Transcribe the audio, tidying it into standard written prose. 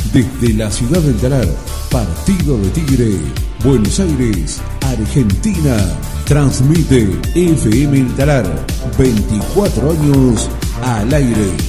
Desde la ciudad del Talar, partido de Tigre, Buenos Aires, Argentina. Transmite FM El Talar, 24 años al aire.